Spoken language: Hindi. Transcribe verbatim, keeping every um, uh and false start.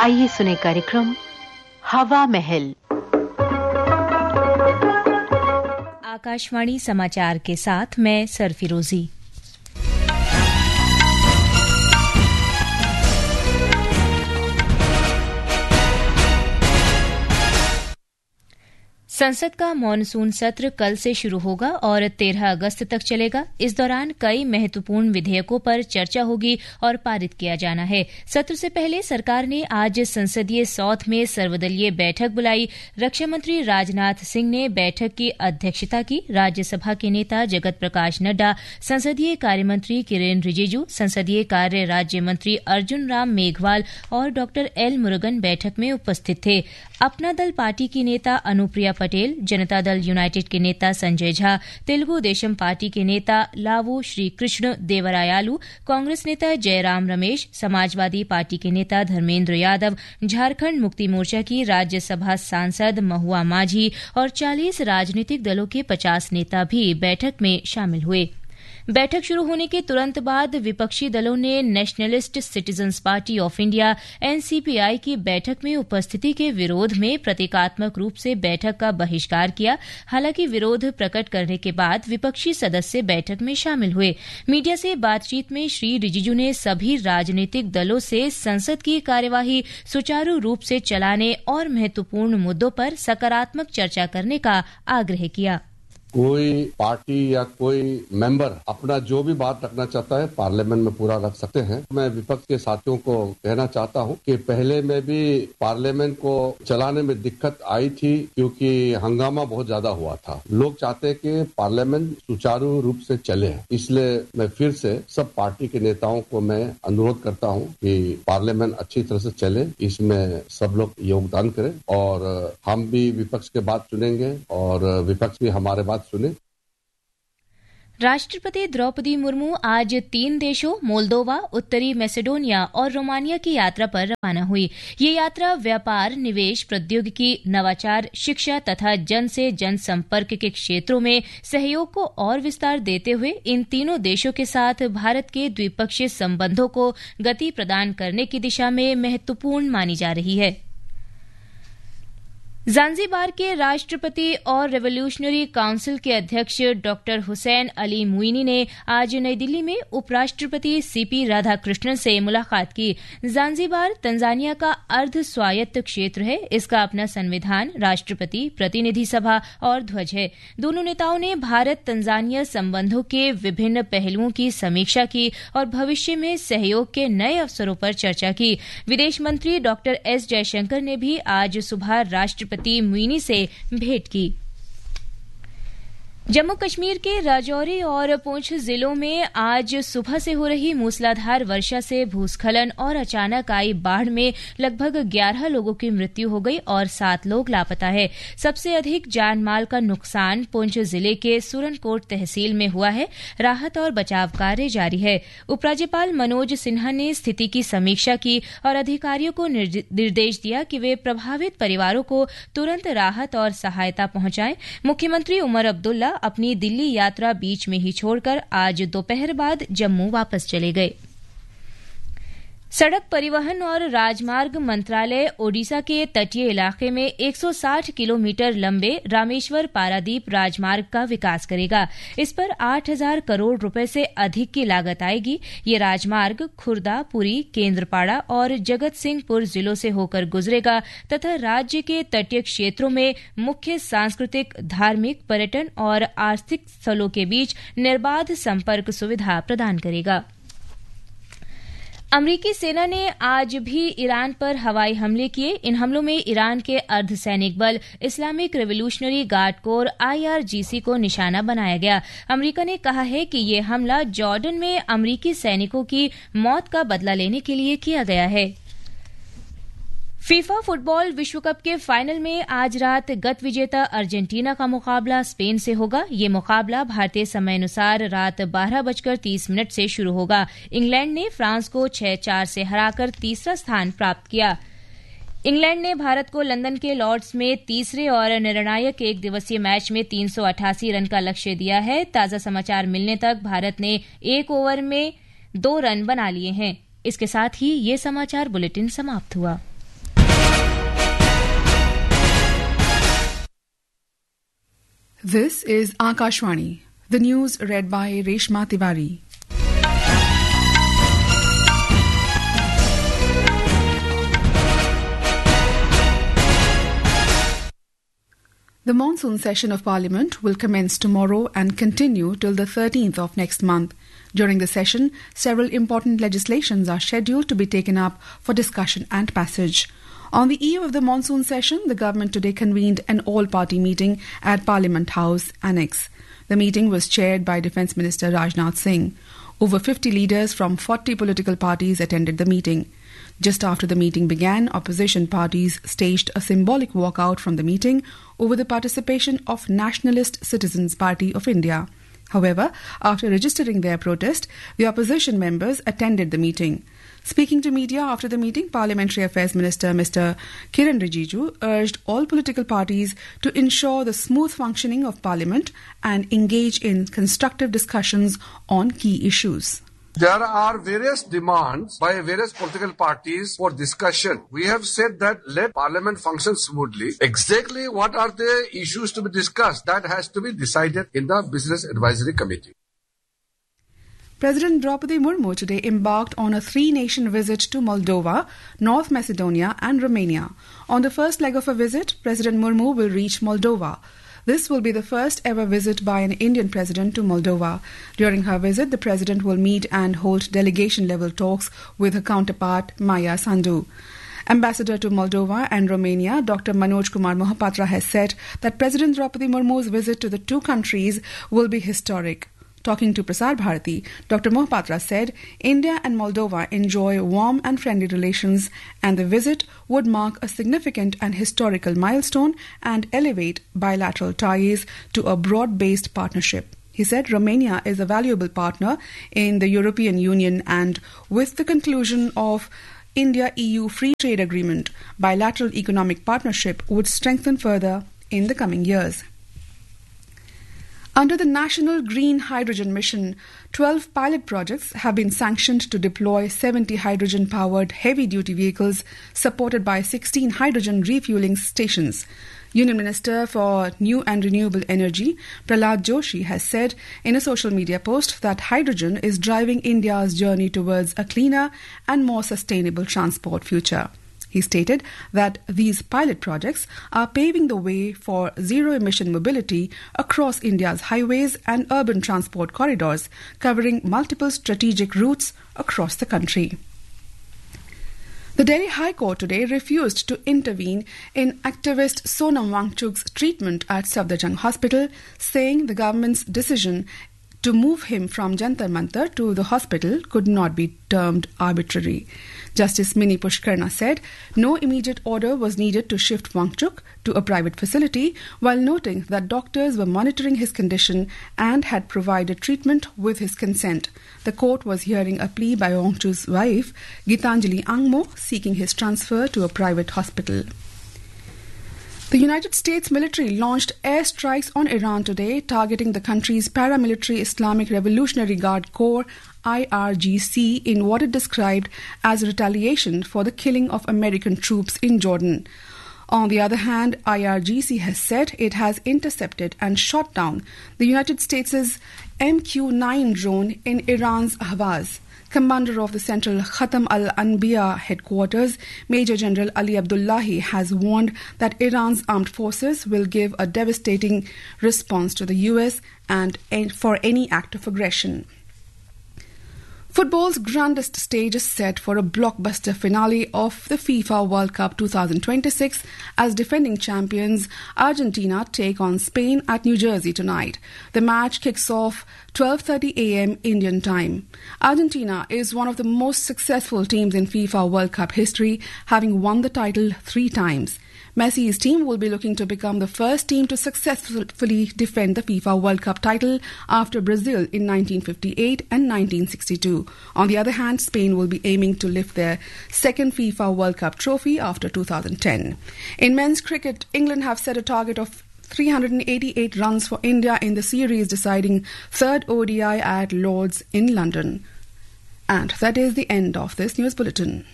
आइए सुने कार्यक्रम हवा महल। आकाशवाणी समाचार के साथ मैं सरफिरोजी। संसद का मॉनसून सत्र कल से शुरू होगा और तेरह अगस्त तक चलेगा। इस दौरान कई महत्वपूर्ण विधेयकों पर चर्चा होगी और पारित किया जाना है। सत्र से पहले सरकार ने आज संसदीय सौध में सर्वदलीय बैठक बुलाई। रक्षा मंत्री राजनाथ सिंह ने बैठक की अध्यक्षता की। राज्यसभा के नेता जगत प्रकाश नड्डा, संसदीय कार्य मंत्री किरेन रिजिजू, संसदीय कार्य राज्य मंत्री अर्जुन राम मेघवाल और डॉ एल मुरुगन बैठक में उपस्थित थे। अपना दल पार्टी की नेता अनुप्रिया पटेल, जनता दल यूनाइटेड के नेता संजय झा, तेलुगु देशम पार्टी के नेता लावू श्रीकृष्ण देवरायालू, कांग्रेस नेता जयराम रमेश, समाजवादी पार्टी के नेता धर्मेंद्र यादव, झारखंड मुक्ति मोर्चा की राज्यसभा सांसद महुआ माझी और चालीस राजनीतिक दलों के पचास नेता भी बैठक में शामिल हुए। बैठक शुरू होने के तुरंत बाद विपक्षी दलों ने nationalist citizens party of India NCPI की बैठक में उपस्थिति के विरोध में प्रतीकात्मक रूप से बैठक का बहिष्कार किया। हालांकि विरोध प्रकट करने के बाद विपक्षी सदस्य बैठक में शामिल हुए। मीडिया से बातचीत में श्री रिजिजू ने सभी राजनीतिक दलों से संसद की कार्यवाही सुचारू रूप से चलाने और महत्वपूर्ण मुद्दों पर सकारात्मक चर्चा करने का आग्रह किया। कोई पार्टी या कोई मेंबर अपना जो भी बात रखना चाहता है पार्लियामेंट में पूरा रख सकते हैं। मैं विपक्ष के साथियों को कहना चाहता हूं कि पहले में भी पार्लियामेंट को चलाने में दिक्कत आई थी क्योंकि हंगामा बहुत ज्यादा हुआ था। लोग चाहते हैं कि पार्लियामेंट सुचारू रूप से चले, इसलिए मैं फिर से सब पार्टी के नेताओं को मैं अनुरोध करता हूं कि पार्लियामेंट अच्छी तरह से चले, इसमें सब लोग योगदान करें और हम भी विपक्ष के बात सुनेंगे और विपक्ष भी हमारे बात सुने। राष्ट्रपति द्रौपदी मुर्मू आज तीन देशों मोल्दोवा, उत्तरी मैसेडोनिया और रोमानिया की यात्रा पर रवाना हुई। ये यात्रा व्यापार, निवेश, प्रौद्योगिकी, नवाचार, शिक्षा तथा जन से जन संपर्क के क्षेत्रों में सहयोग को और विस्तार देते हुए इन तीनों देशों के साथ भारत के द्विपक्षीय संबंधों को गति प्रदान करने की दिशा में महत्वपूर्ण मानी जा रही है। ज़ांज़ीबार के राष्ट्रपति और रेवोल्यूशनरी काउंसिल के अध्यक्ष डॉक्टर हुसैन अली मुईनी ने आज नई दिल्ली में उपराष्ट्रपति सीपी राधाकृष्णन से मुलाकात की। ज़ांज़ीबार तंजानिया का अर्ध स्वायत्त क्षेत्र है। इसका अपना संविधान, राष्ट्रपति, प्रतिनिधि सभा और ध्वज है। दोनों नेताओं ने भारत तंजानिया संबंधों के विभिन्न पहलुओं की समीक्षा की और भविष्य में सहयोग के नए अवसरों पर चर्चा की। विदेश मंत्री डॉक्टर एस जयशंकर ने भी आज सुबह राष्ट्रपति मुईनी से भेंट की। जम्मू कश्मीर के राजौरी और पुंछ जिलों में आज सुबह से हो रही मूसलाधार वर्षा से भूस्खलन और अचानक आई बाढ़ में लगभग ग्यारह लोगों की मृत्यु हो गई और सात लोग लापता है। सबसे अधिक जानमाल का नुकसान पुंछ जिले के सुरनकोट तहसील में हुआ है। राहत और बचाव कार्य जारी है। उपराज्यपाल मनोज सिन्हा ने स्थिति की समीक्षा की और अधिकारियों को निर्देश दिया कि वे प्रभावित परिवारों को तुरंत राहत और सहायता पहुंचाएं। मुख्यमंत्री उमर अब्दुल्ला अपनी दिल्ली यात्रा बीच में ही छोड़कर आज दोपहर बाद जम्मू वापस चले गए। सड़क परिवहन और राजमार्ग मंत्रालय ओडिशा के तटीय इलाके में एक सौ साठ किलोमीटर लंबे रामेश्वर पारादीप राजमार्ग का विकास करेगा। इस पर आठ हजार करोड़ रुपए से अधिक की लागत आएगी। ये राजमार्ग खुर्दा, पुरी, केंद्रपाड़ा और जगत सिंहपुर जिलों से होकर गुजरेगा तथा राज्य के तटीय क्षेत्रों में मुख्य सांस्कृतिक, धार्मिक, पर्यटन और आर्थिक स्थलों के बीच निर्बाध संपर्क सुविधा प्रदान करेगा। अमरीकी सेना ने आज भी ईरान पर हवाई हमले किए। इन हमलों में ईरान के अर्धसैनिक बल Islamic revolutionary guard core IRGC को निशाना बनाया गया। अमरीका ने कहा है कि ये हमला जॉर्डन में अमरीकी सैनिकों की मौत का बदला लेने के लिए किया गया है। फीफा फुटबॉल विश्व कप के फाइनल में आज रात गत विजेता अर्जेंटीना का मुकाबला स्पेन से होगा। ये मुकाबला भारतीय समयानुसार रात बारह बजकर तीस मिनट से शुरू होगा। इंग्लैंड ने फ्रांस को छह चार से हराकर तीसरा स्थान प्राप्त किया। इंग्लैंड ने भारत को लंदन के लॉर्ड्स में तीसरे और निर्णायक एक दिवसीय मैच में तीन सौ अठासी रन का लक्ष्य दिया है। ताजा समाचार मिलने तक भारत ने एक ओवर में दो रन बना लिए हैं। इसके साथ ही ये समाचार बुलेटिन समाप्त हुआ। This is Akashvani. The news read by Reshma Tiwari. The monsoon session of Parliament will commence tomorrow and continue till the thirteenth of next month. During the session, several important legislations are scheduled to be taken up for discussion and passage. On the eve of the monsoon session, the government today convened an all-party meeting at Parliament House Annex. The meeting was chaired by Defence Minister Rajnath Singh. Over fifty leaders from forty political parties attended the meeting. Just after the meeting began, opposition parties staged a symbolic walkout from the meeting over the participation of Nationalist Citizens Party of India. However, after registering their protest, the opposition members attended the meeting. Speaking to media after the meeting, Parliamentary Affairs Minister Mister Kiran Rijiju urged all political parties to ensure the smooth functioning of Parliament and engage in constructive discussions on key issues. There are various demands by various political parties for discussion. We have said that let Parliament function smoothly. Exactly what are the issues to be discussed? That has to be decided in the Business Advisory Committee. President Draupadi Murmu today embarked on a three-nation visit to Moldova, North Macedonia and Romania. On the first leg of a visit, President Murmu will reach Moldova. This will be the first ever visit by an Indian president to Moldova. During her visit, the president will meet and hold delegation-level talks with her counterpart, Maia Sandu. Ambassador to Moldova and Romania, Doctor Manoj Kumar Mohapatra has said that President Draupadi Murmu's visit to the two countries will be historic. Talking to Prasar Bharati, Doctor Mohapatra said India and Moldova enjoy warm and friendly relations and the visit would mark a significant and historical milestone and elevate bilateral ties to a broad-based partnership. He said Romania is a valuable partner in the European Union and with the conclusion of India-E U Free Trade Agreement, bilateral economic partnership would strengthen further in the coming years. Under the National Green Hydrogen Mission, twelve pilot projects have been sanctioned to deploy seventy hydrogen-powered heavy-duty vehicles supported by sixteen hydrogen refueling stations. Union Minister for New and Renewable Energy, Prahlad Joshi, has said in a social media post that hydrogen is driving India's journey towards a cleaner and more sustainable transport future. He stated that these pilot projects are paving the way for zero-emission mobility across India's highways and urban transport corridors, covering multiple strategic routes across the country. The Delhi High Court today refused to intervene in activist Sonam Wangchuk's treatment at Safdarjung Hospital, saying the government's decision to move him from Jantar Mantar to the hospital could not be termed arbitrary. Justice Mini Pushkarna said no immediate order was needed to shift Wangchuk to a private facility, while noting that doctors were monitoring his condition and had provided treatment with his consent. The court was hearing a plea by Wangchuk's wife, Gitanjali Angmo, seeking his transfer to a private hospital. The United States military launched airstrikes on Iran today, targeting the country's paramilitary Islamic Revolutionary Guard Corps, I R G C, in what it described as retaliation for the killing of American troops in Jordan. On the other hand, I R G C has said it has intercepted and shot down the United States' M Q nine drone in Iran's Ahvaz. Commander of the Central Khatam al-Anbiya headquarters, Major General Ali Abdullahi, has warned that Iran's armed forces will give a devastating response to the U S and for any act of aggression. Football's grandest stage is set for a blockbuster finale of the FIFA World Cup twenty twenty-six as defending champions Argentina take on Spain at New Jersey tonight. The match kicks off twelve thirty a.m. Indian time. Argentina is one of the most successful teams in FIFA World Cup history, having won the title three times. Messi's team will be looking to become the first team to successfully defend the FIFA World Cup title after Brazil in nineteen fifty-eight and nineteen sixty-two. On the other hand, Spain will be aiming to lift their second FIFA World Cup trophy after two thousand ten. In men's cricket, England have set a target of three hundred eighty-eight runs for India in the series deciding third O D I at Lord's in London. And that is the end of this news bulletin.